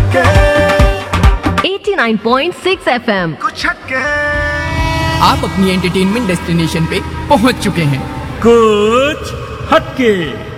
हटके 89.6 FM। कुछ हटके आप अपनी एंटरटेनमेंट डेस्टिनेशन पे पहुंच चुके हैं। कुछ हटके।